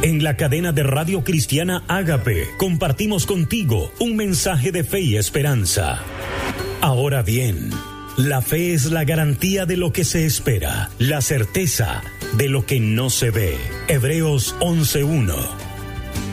En la cadena de Radio Cristiana Ágape compartimos contigo un mensaje de fe y esperanza. Ahora bien, la fe es la garantía de lo que se espera, la certeza de lo que no se ve. Hebreos 11:1.